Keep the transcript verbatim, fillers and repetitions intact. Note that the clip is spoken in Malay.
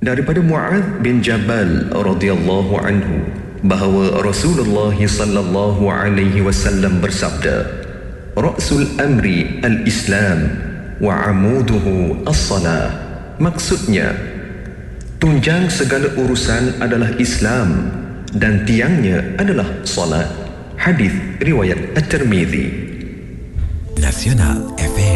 daripada Mu'adz bin Jabal radhiyallahu anhu bahawa Rasulullah sallallahu alaihi wasallam bersabda, "Ra'sul amri al-Islam wa 'amuduhu as-salah." Maksudnya, tunjang segala urusan adalah Islam dan tiangnya adalah salat. Hadis riwayat At-Tirmizi. Nasional F M.